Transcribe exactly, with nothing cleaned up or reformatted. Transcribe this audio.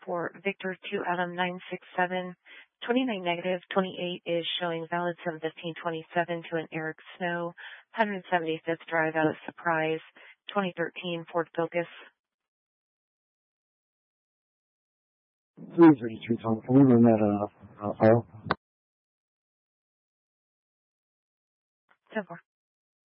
for Victor two Adam nine six seven. twenty-nine negative, twenty-eight is showing valid seven fifteen twenty-seven to an Eric Snow. one hundred seventy-fifth Drive out of Surprise. twenty thirteen Ford Focus. three thirty-three, Tom. Can we run that uh, uh, file? So far.